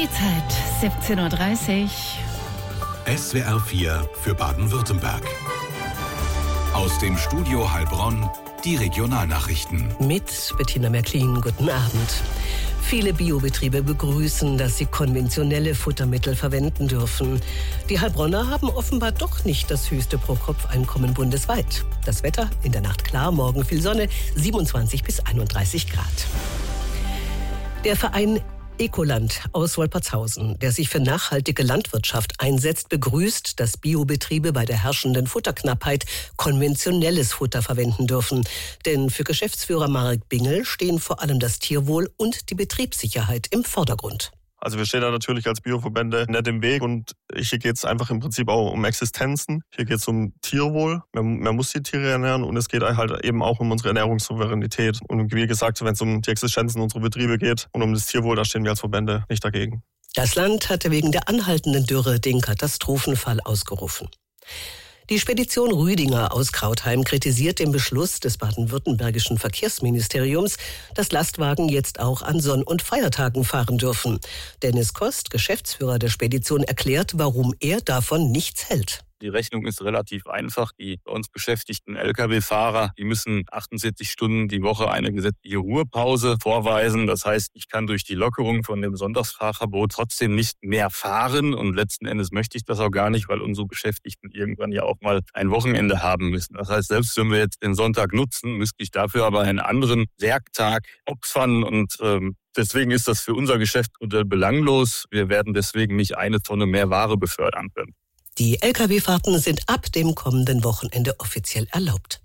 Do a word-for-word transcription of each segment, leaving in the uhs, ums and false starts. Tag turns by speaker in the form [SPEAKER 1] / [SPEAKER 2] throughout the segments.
[SPEAKER 1] Die Zeit siebzehn Uhr dreißig.
[SPEAKER 2] S W R vier für Baden-Württemberg. Aus dem Studio Heilbronn die Regionalnachrichten.
[SPEAKER 3] Mit Bettina Märklin, guten Abend. Viele Biobetriebe begrüßen, dass sie konventionelle Futtermittel verwenden dürfen. Die Heilbronner haben offenbar doch nicht das höchste Pro-Kopf-Einkommen bundesweit. Das Wetter in der Nacht klar, morgen viel Sonne, siebenundzwanzig bis einunddreißig Grad. Der Verein Ecoland aus Wolpertshausen, der sich für nachhaltige Landwirtschaft einsetzt, begrüßt, dass Biobetriebe bei der herrschenden Futterknappheit konventionelles Futter verwenden dürfen. Denn für Geschäftsführer Marek Bingel stehen vor allem das Tierwohl und die Betriebssicherheit im Vordergrund.
[SPEAKER 4] Also wir stehen da natürlich als Bioverbände nicht im Weg und hier geht es einfach im Prinzip auch um Existenzen. Hier geht es um Tierwohl. Man, man muss die Tiere ernähren und es geht halt eben auch um unsere Ernährungssouveränität. Und wie gesagt, wenn es um die Existenzen unserer Betriebe geht und um das Tierwohl, da stehen wir als Verbände nicht dagegen.
[SPEAKER 3] Das Land hatte wegen der anhaltenden Dürre den Katastrophenfall ausgerufen. Die Spedition Rüdinger aus Krautheim kritisiert den Beschluss des baden-württembergischen Verkehrsministeriums, dass Lastwagen jetzt auch an Sonn- und Feiertagen fahren dürfen. Dennis Kost, Geschäftsführer der Spedition, erklärt, warum er davon nichts hält.
[SPEAKER 5] Die Rechnung ist relativ einfach. Die bei uns beschäftigten L K W-Fahrer, die müssen achtundsiebzig Stunden die Woche eine gesetzliche Ruhepause vorweisen. Das heißt, ich kann durch die Lockerung von dem Sonntagsfahrverbot trotzdem nicht mehr fahren. Und letzten Endes möchte ich das auch gar nicht, weil unsere Beschäftigten irgendwann ja auch mal ein Wochenende haben müssen. Das heißt, selbst wenn wir jetzt den Sonntag nutzen, müsste ich dafür aber einen anderen Werktag opfern. Und ähm, deswegen ist das für unser Geschäftsmodell belanglos. Wir werden deswegen nicht eine Tonne mehr Ware befördern können.
[SPEAKER 3] Die L K W-Fahrten sind ab dem kommenden Wochenende offiziell erlaubt.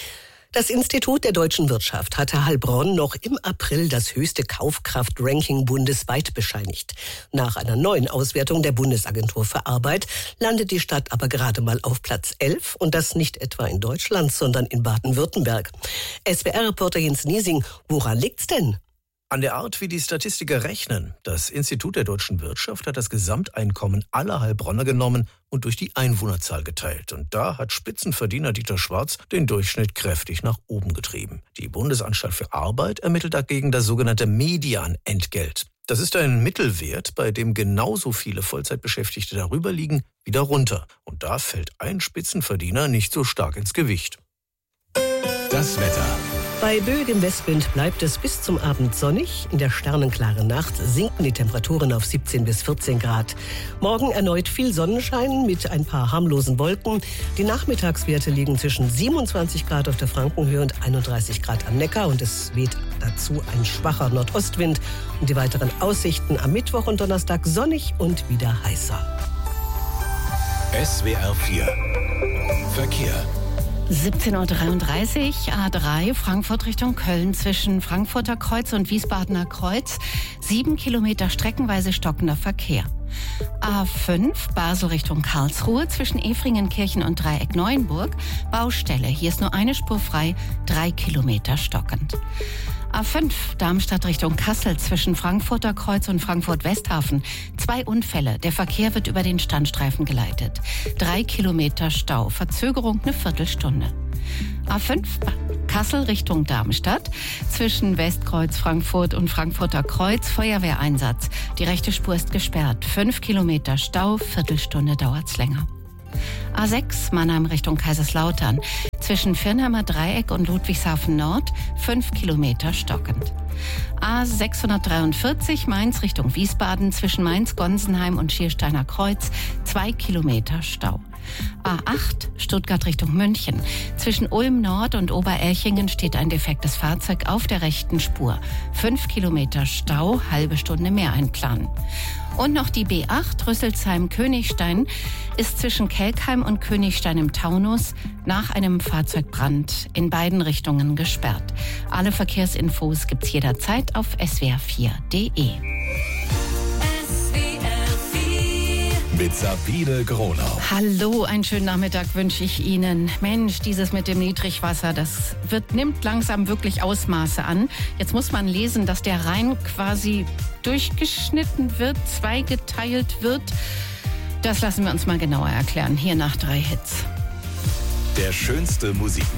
[SPEAKER 3] Das Institut der deutschen Wirtschaft hatte Heilbronn noch im April das höchste Kaufkraft-Ranking bundesweit bescheinigt. Nach einer neuen Auswertung der Bundesagentur für Arbeit landet die Stadt aber gerade mal auf Platz elf und das nicht etwa in Deutschland, sondern in Baden-Württemberg. S W R-Reporter Jens Niesing, woran liegt's denn?
[SPEAKER 6] An der Art, wie die Statistiker rechnen. Das Institut der deutschen Wirtschaft hat das Gesamteinkommen aller Heilbronner genommen und durch die Einwohnerzahl geteilt. Und da hat Spitzenverdiener Dieter Schwarz den Durchschnitt kräftig nach oben getrieben. Die Bundesanstalt für Arbeit ermittelt dagegen das sogenannte Medianentgelt. Das ist ein Mittelwert, bei dem genauso viele Vollzeitbeschäftigte darüber liegen wie darunter. Und da fällt ein Spitzenverdiener nicht so stark ins Gewicht.
[SPEAKER 2] Das Wetter.
[SPEAKER 3] Bei böigem Westwind bleibt es bis zum Abend sonnig. In der sternenklaren Nacht sinken die Temperaturen auf siebzehn bis vierzehn Grad. Morgen erneut viel Sonnenschein mit ein paar harmlosen Wolken. Die Nachmittagswerte liegen zwischen siebenundzwanzig Grad auf der Frankenhöhe und einunddreißig Grad am Neckar. Und es weht dazu ein schwacher Nordostwind. Und die weiteren Aussichten am Mittwoch und Donnerstag sonnig und wieder heißer.
[SPEAKER 2] S W R vier Verkehr.
[SPEAKER 1] siebzehn Uhr dreiunddreißig, A drei, Frankfurt Richtung Köln zwischen Frankfurter Kreuz und Wiesbadener Kreuz. Sieben Kilometer streckenweise stockender Verkehr. A fünf, Basel Richtung Karlsruhe zwischen Efringenkirchen und Dreieck Neuenburg. Baustelle, hier ist nur eine Spur frei, drei Kilometer stockend. A fünf, Darmstadt Richtung Kassel zwischen Frankfurter Kreuz und Frankfurt-Westhafen. Zwei Unfälle. Der Verkehr wird über den Standstreifen geleitet. Drei Kilometer Stau. Verzögerung eine Viertelstunde. A fünf, Kassel Richtung Darmstadt zwischen Westkreuz Frankfurt und Frankfurter Kreuz. Feuerwehreinsatz. Die rechte Spur ist gesperrt. Fünf Kilometer Stau. Viertelstunde dauert's länger. A sechs, Mannheim Richtung Kaiserslautern. Zwischen Firnheimer Dreieck und Ludwigshafen Nord, fünf Kilometer stockend. A sechshundertdreiundvierzig, Mainz Richtung Wiesbaden. Zwischen Mainz-Gonsenheim und Schiersteiner Kreuz, zwei Kilometer Stau. A acht, Stuttgart Richtung München. Zwischen Ulm Nord und Oberelchingen steht ein defektes Fahrzeug auf der rechten Spur. Fünf Kilometer Stau, halbe Stunde mehr einplanen. Und noch die B acht, Rüsselsheim-Königstein, ist zwischen Kelkheim und Königstein im Taunus nach einem Fahrzeugbrand in beiden Richtungen gesperrt. Alle Verkehrsinfos gibt's jederzeit auf s w r vier punkt d e.
[SPEAKER 2] Mit Sabine Gronau.
[SPEAKER 1] Hallo, einen schönen Nachmittag wünsche ich Ihnen. Mensch, dieses mit dem Niedrigwasser, das wird, nimmt langsam wirklich Ausmaße an. Jetzt muss man lesen, dass der Rhein quasi durchgeschnitten wird, zweigeteilt wird. Das lassen wir uns mal genauer erklären. Hier nach drei Hits.
[SPEAKER 2] Der schönste Musik.